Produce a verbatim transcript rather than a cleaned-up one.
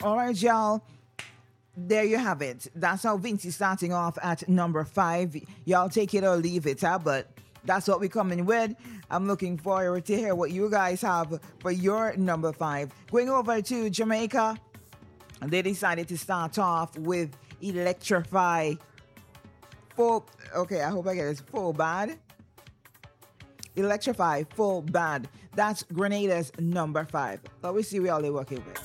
All right, y'all. There you have it. That's how Vinci starting off at number five. Y'all take it or leave it, huh? But that's what we're coming with. I'm looking forward to hear what you guys have for your number five. Going over to Jamaica, they decided to start off with Electrify. Full, okay, I hope I get this. Full Bad. Electrify, Full Bad. That's Grenada's number five. Let me see what all they're working with.